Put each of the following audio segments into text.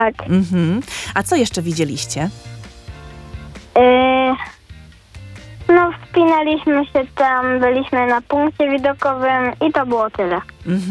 Tak. A co jeszcze widzieliście? No, wspinaliśmy się tam, byliśmy na punkcie widokowym i to było tyle.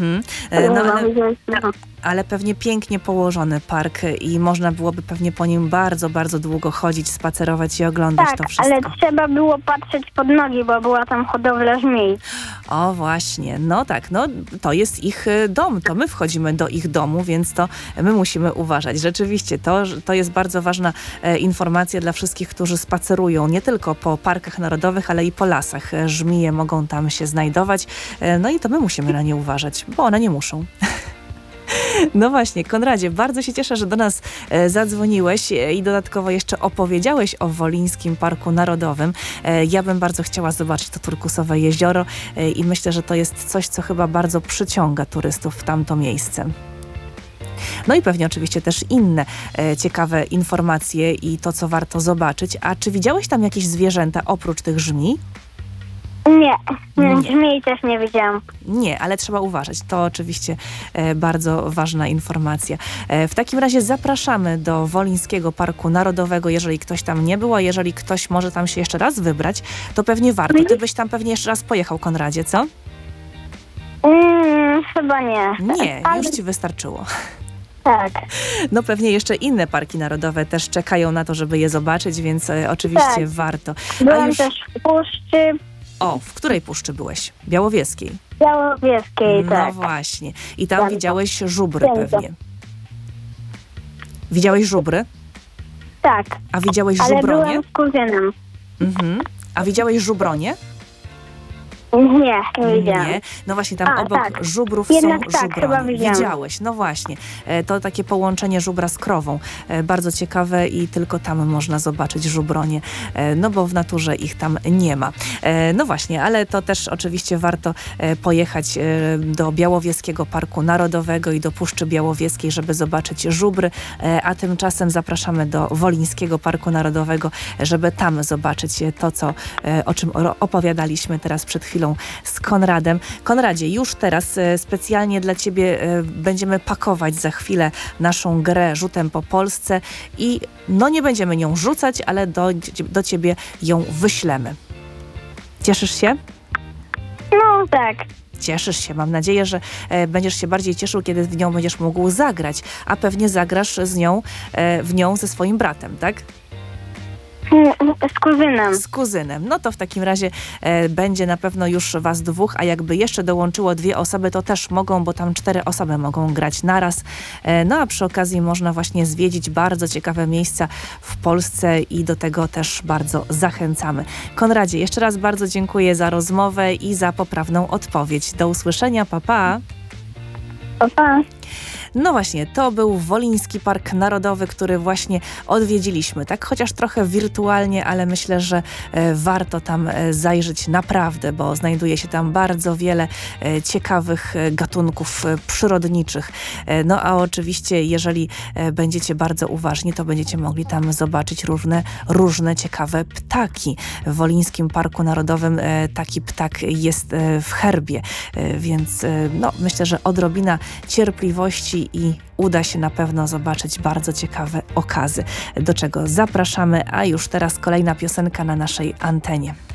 No, ale pewnie pięknie położony park i można byłoby pewnie po nim bardzo, bardzo długo chodzić, spacerować i oglądać Tak, to wszystko. ale trzeba było patrzeć pod nogi, bo była tam hodowla żmij. O właśnie, no tak, no to jest ich dom, to my wchodzimy do ich domu, więc to my musimy uważać. Rzeczywiście, to jest bardzo ważna informacja dla wszystkich, którzy spacerują nie tylko po parkach narodowych, ale i po lasach. Żmije mogą tam się znajdować, no i to my musimy na nie uważać, bo one nie muszą. No właśnie, Konradzie, bardzo się cieszę, że do nas zadzwoniłeś i dodatkowo jeszcze opowiedziałeś o Wolińskim Parku Narodowym. Ja bym bardzo chciała zobaczyć to turkusowe jezioro i myślę, że to jest coś, co chyba bardzo przyciąga turystów w tamto miejsce. No i pewnie oczywiście też inne ciekawe informacje i to, co warto zobaczyć. A czy widziałeś tam jakieś zwierzęta oprócz tych żmi? Nie, żmij też nie widziałam. Nie, ale trzeba uważać. To oczywiście bardzo ważna informacja. W takim razie zapraszamy do Wolińskiego Parku Narodowego, jeżeli ktoś tam nie był, a jeżeli ktoś może tam się jeszcze raz wybrać, to pewnie warto. Ty byś tam pewnie jeszcze raz pojechał, Konradzie, co? Chyba nie. Nie, już ci wystarczyło. Tak. No pewnie jeszcze inne parki narodowe też czekają na to, żeby je zobaczyć, więc oczywiście Tak. warto. Byłam też w Puszczy O, w której puszczy byłeś? Białowieskiej. Białowieskiej, tak. No właśnie. I tam Bardzo. widziałeś żubry Bardzo. pewnie. Widziałeś żubry? Tak, A widziałeś ale żubronie? byłam z kuzynem. A widziałeś żubronie? Nie widziałam. Nie. No właśnie, tam A, obok tak. żubrów Jednak są tak, chyba żubronie. widziałam. Widziałeś, no właśnie. To takie połączenie żubra z krową. Bardzo ciekawe i tylko tam można zobaczyć żubronie, no bo w naturze ich tam nie ma. No właśnie, ale to też oczywiście warto pojechać do Białowieskiego Parku Narodowego i do Puszczy Białowieskiej, żeby zobaczyć żubry, a tymczasem zapraszamy do Wolińskiego Parku Narodowego, żeby tam zobaczyć to, o czym opowiadaliśmy teraz przed chwilą z Konradem. Konradzie, już teraz specjalnie dla Ciebie będziemy pakować za chwilę naszą grę Rzutem po Polsce i no nie będziemy nią rzucać, ale do Ciebie ją wyślemy. Cieszysz się? No tak. Cieszysz się. Mam nadzieję, że będziesz się bardziej cieszył, kiedy w nią będziesz mógł zagrać, a pewnie zagrasz w nią ze swoim bratem, tak? Z kuzynem. Z kuzynem. No to w takim razie będzie na pewno już was dwóch, a jakby jeszcze dołączyło 2 osoby, to też mogą, bo tam 4 osoby mogą grać naraz. No a przy okazji można właśnie zwiedzić bardzo ciekawe miejsca w Polsce i do tego też bardzo zachęcamy. Konradzie, jeszcze raz bardzo dziękuję za rozmowę i za poprawną odpowiedź. Do usłyszenia, pa pa! Pa, pa. No właśnie, to był Woliński Park Narodowy, który właśnie odwiedziliśmy. Tak chociaż trochę wirtualnie, ale myślę, że warto tam zajrzeć naprawdę, bo znajduje się tam bardzo wiele ciekawych gatunków przyrodniczych. No a oczywiście, jeżeli będziecie bardzo uważni, to będziecie mogli tam zobaczyć różne ciekawe ptaki. W Wolińskim Parku Narodowym taki ptak jest w herbie, więc no, myślę, że odrobina cierpliwości i uda się na pewno zobaczyć bardzo ciekawe okazy, do czego zapraszamy, a już teraz kolejna piosenka na naszej antenie.